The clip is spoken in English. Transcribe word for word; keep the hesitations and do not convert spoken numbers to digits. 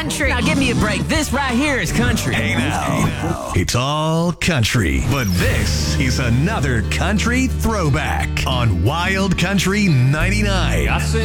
country. Now give me a break. This right here is country. Hey now, it's all country, but this is another country throwback on Wild Country ninety-nine.